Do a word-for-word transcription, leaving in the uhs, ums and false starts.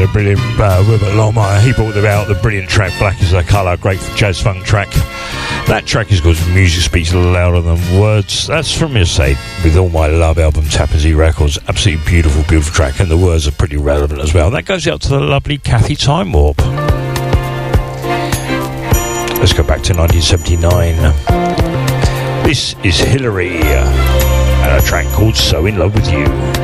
the brilliant uh, Wilbert Longmire. He brought about the brilliant track Black is the Colour, great jazz funk track. That track is called Music Speaks Louder Than Words. That's from his say With All My Love album, Tapestry Records. Absolutely beautiful, beautiful track, and the words are pretty relevant as well. That goes out to the lovely Kathy Time Warp. Let's go back to nineteen seventy-nine. This is Hillary and a track called So In Love With You.